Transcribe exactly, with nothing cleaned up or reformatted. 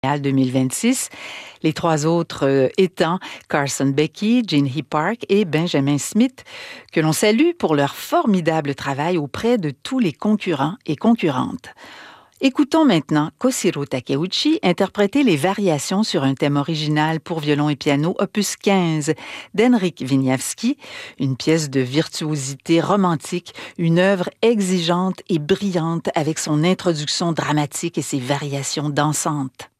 deux mille vingt-six. Les trois autres euh, étant Carson Becky, Jinhee Park et Benjamin Smith, que l'on salue pour leur formidable travail auprès de tous les concurrents et concurrentes. Écoutons maintenant Koshiro Takeuchi interpréter les variations sur un thème original pour violon et piano, opus quinze, d'Henryk Wieniawski, une pièce de virtuosité romantique, une œuvre exigeante et brillante avec son introduction dramatique et ses variations dansantes.